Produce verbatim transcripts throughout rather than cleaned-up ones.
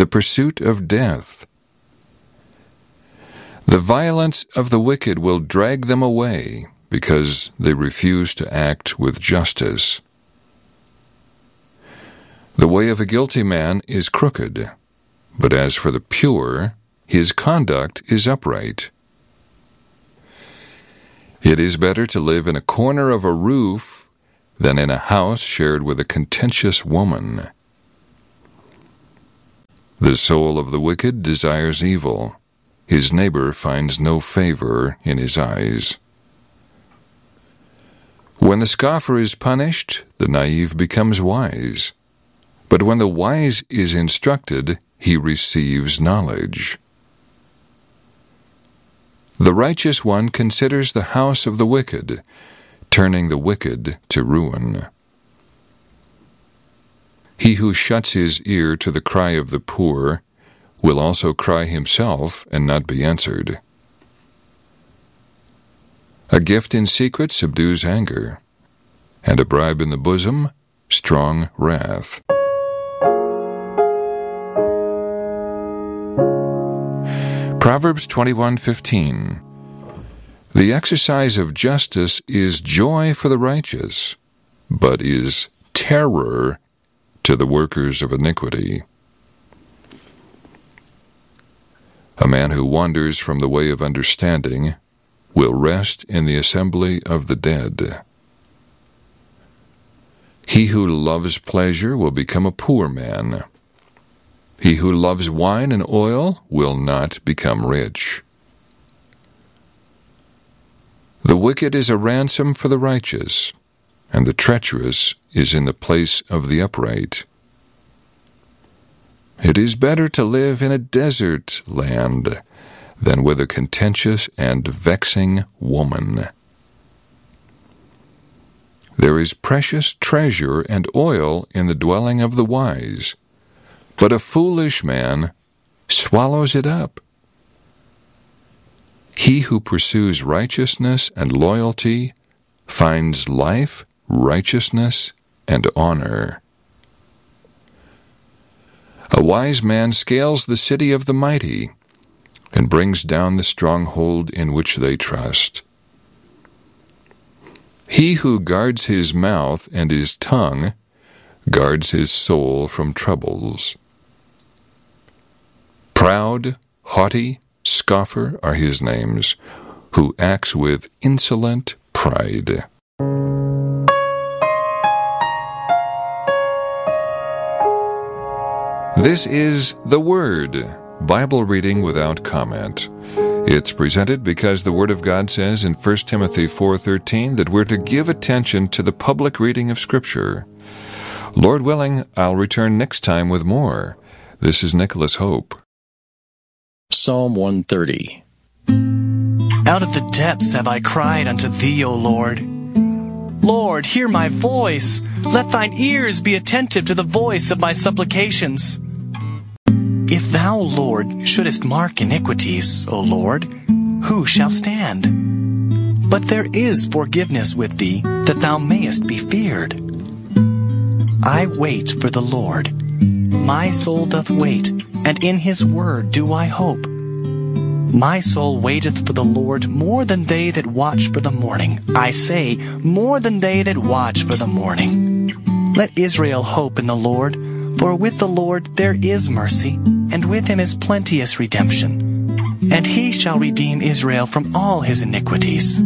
pursuit of death. The violence of the wicked will drag them away because they refuse to act with justice. The way of a guilty man is crooked, but as for the pure, his conduct is upright. It is better to live in a corner of a roof than in a house shared with a contentious woman. The soul of the wicked desires evil. His neighbor finds no favor in his eyes. When the scoffer is punished, the naive becomes wise. But when the wise is instructed, he receives knowledge. The righteous one considers the house of the wicked, turning the wicked to ruin. He who shuts his ear to the cry of the poor will also cry himself and not be answered. A gift in secret subdues anger, and a bribe in the bosom, strong wrath. Proverbs twenty-one fifteen. The exercise of justice is joy for the righteous, but is terror to the workers of iniquity. A man who wanders from the way of understanding will rest in the assembly of the dead. He who loves pleasure will become a poor man. He who loves wine and oil will not become rich. The wicked is a ransom for the righteous, and the treacherous is in the place of the upright. It is better to live in a desert land than with a contentious and vexing woman. There is precious treasure and oil in the dwelling of the wise, but a foolish man swallows it up. He who pursues righteousness and loyalty finds life, righteousness, and honor. A wise man scales the city of the mighty and brings down the stronghold in which they trust. He who guards his mouth and his tongue guards his soul from troubles. Proud, haughty, scoffer are his names, who acts with insolent pride. This is The Word, Bible reading without comment. It's presented because the Word of God says in First Timothy four thirteen that we're to give attention to the public reading of Scripture. Lord willing, I'll return next time with more. This is Nicholas Hope. Psalm one thirty. Out of the depths have I cried unto Thee, O Lord. Lord, hear my voice. Let Thine ears be attentive to the voice of my supplications. If Thou, Lord, shouldest mark iniquities, O Lord, who shall stand? But there is forgiveness with Thee, that Thou mayest be feared. I wait for the Lord. My soul doth wait, and in His word do I hope. My soul waiteth for the Lord more than they that watch for the morning. I say, more than they that watch for the morning. Let Israel hope in the Lord, for with the Lord there is mercy, and with Him is plenteous redemption. And He shall redeem Israel from all his iniquities.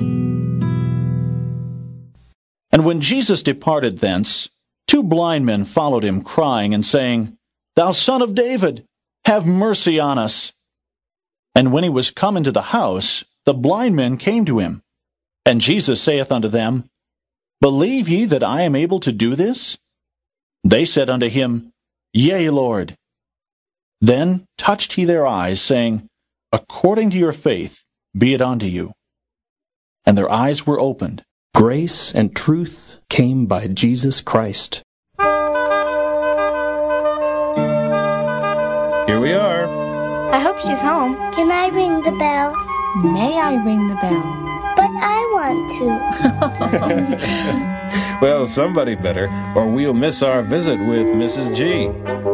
And when Jesus departed thence, two blind men followed Him, crying and saying, Thou Son of David, have mercy on us. And when He was come into the house, the blind men came to Him. And Jesus saith unto them, Believe ye that I am able to do this? They said unto Him, Yea, Lord. Then touched He their eyes, saying, According to your faith be it unto you. And their eyes were opened. Grace and truth came by Jesus Christ. Here we are. I hope she's home. Can I ring the bell? May I ring the bell? But I want to. Well, somebody better, or we'll miss our visit with Missus G.